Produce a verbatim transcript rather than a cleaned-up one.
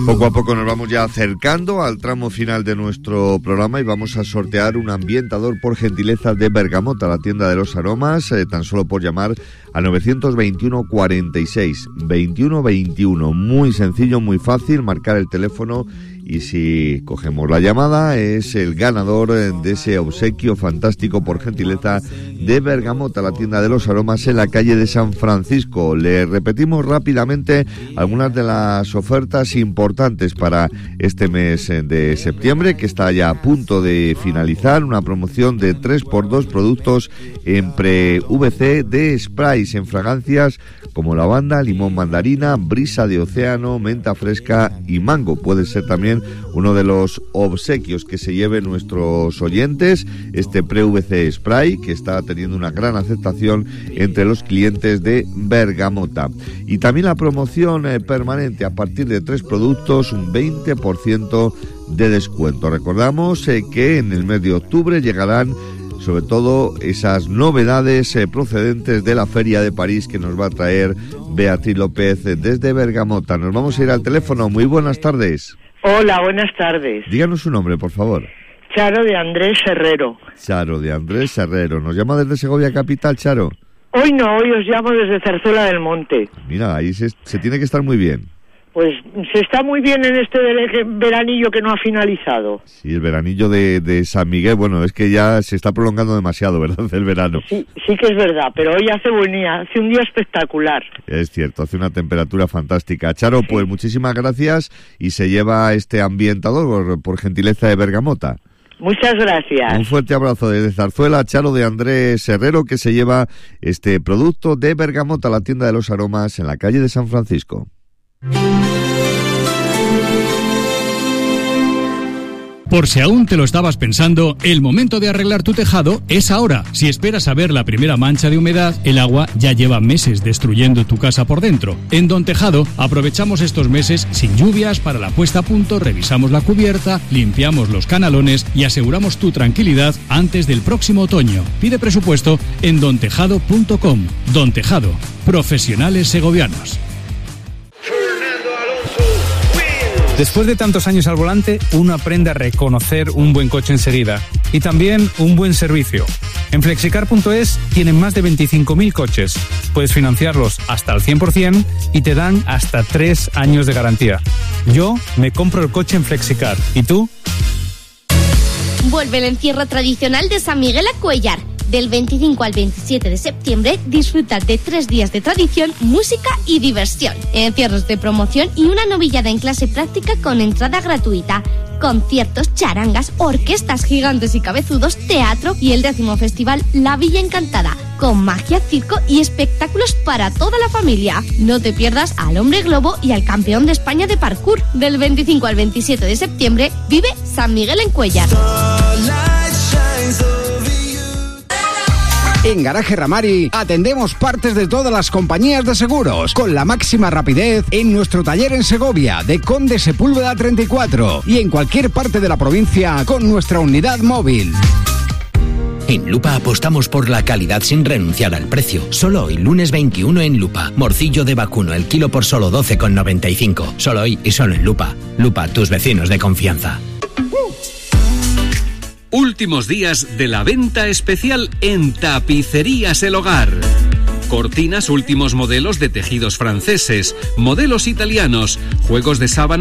Poco a poco nos vamos ya acercando al tramo final de nuestro programa y vamos a sortear un ambientador por gentileza de Bergamota, la tienda de los aromas, eh, tan solo por llamar al novecientos veintiuno cuarenta y seis veintiuno veintiuno. Muy sencillo, muy fácil, marcar el teléfono y si cogemos la llamada es el ganador de ese obsequio fantástico por gentileza de Bergamota, la tienda de los aromas en la calle de San Francisco. Le repetimos rápidamente algunas de las ofertas importantes para este mes de septiembre, que está ya a punto de finalizar. Una promoción de tres por dos productos en pre-V C de sprays en fragancias como lavanda, limón mandarina, brisa de océano, menta fresca y mango. Puede ser también uno de los obsequios que se lleven nuestros oyentes, este pre-V C spray, que está teniendo una gran aceptación entre los clientes de Bergamota. Y también la promoción eh, permanente, a partir de tres productos, un veinte por ciento de descuento. Recordamos eh, que en el mes de octubre llegarán sobre todo esas novedades eh, procedentes de la Feria de París que nos va a traer Beatriz López eh, desde Bergamota. Nos vamos a ir al teléfono. Muy buenas tardes. Hola, buenas tardes. Díganos su nombre, por favor. Charo de Andrés Herrero. Charo de Andrés Herrero. ¿Nos llama desde Segovia capital, Charo? Hoy no, hoy os llamo desde Zarzuela del Monte. Mira, ahí se, se tiene que estar muy bien. Pues se está muy bien en este veranillo que no ha finalizado. Sí, el veranillo de, de San Miguel, bueno, es que ya se está prolongando demasiado, ¿verdad?, el verano. Sí, sí que es verdad, pero hoy hace buen día, hace un día espectacular. Es cierto, hace una temperatura fantástica. Charo, sí. Pues muchísimas gracias y se lleva este ambientador por, por gentileza de Bergamota. Muchas gracias. Un fuerte abrazo desde Zarzuela, Charo de Andrés Herrero, que se lleva este producto de Bergamota, la tienda de los aromas en la calle de San Francisco. Por si aún te lo estabas pensando, el momento de arreglar tu tejado es ahora. Si esperas a ver la primera mancha de humedad, el agua ya lleva meses destruyendo tu casa por dentro. En Don Tejado aprovechamos estos meses sin lluvias para la puesta a punto, revisamos la cubierta, limpiamos los canalones y aseguramos tu tranquilidad antes del próximo otoño. Pide presupuesto en don tejado punto com. Don Tejado, profesionales segovianos. Después de tantos años al volante, uno aprende a reconocer un buen coche enseguida y también un buen servicio. En flexicar punto es tienen más de veinticinco mil coches. Puedes financiarlos hasta el cien por ciento y te dan hasta tres años de garantía. Yo me compro el coche en Flexicar. ¿Y tú? Vuelve el encierro tradicional de San Miguel a Cuéllar. Del veinticinco al veintisiete de septiembre, disfruta de tres días de tradición, música y diversión. Encierros de promoción y una novillada en clase práctica con entrada gratuita. Conciertos, charangas, orquestas gigantes y cabezudos, teatro y el décimo festival La Villa Encantada, con magia, circo y espectáculos para toda la familia. No te pierdas al Hombre Globo y al campeón de España de parkour. Del veinticinco al veintisiete de septiembre, vive San Miguel en Cuéllar. En Garaje Ramari atendemos partes de todas las compañías de seguros con la máxima rapidez en nuestro taller en Segovia de Conde Sepúlveda treinta y cuatro y en cualquier parte de la provincia con nuestra unidad móvil. En Lupa apostamos por la calidad sin renunciar al precio. Solo hoy, lunes veintiuno en Lupa. Morcillo de vacuno, el kilo por solo doce con noventa y cinco. Solo hoy y solo en Lupa. Lupa, tus vecinos de confianza. Últimos días de la venta especial en Tapicerías El Hogar. Cortinas, últimos modelos de tejidos franceses, modelos italianos, juegos de sábana